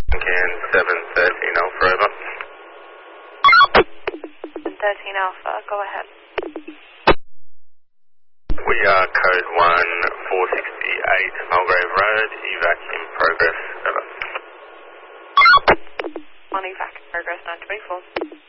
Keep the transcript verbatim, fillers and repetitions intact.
Can seven thirteen Alpha over. thirteen Alpha, go ahead. We are code one four sixty-eight Mulgrave Road, evac in progress, over. On evac in progress, nine twenty-four.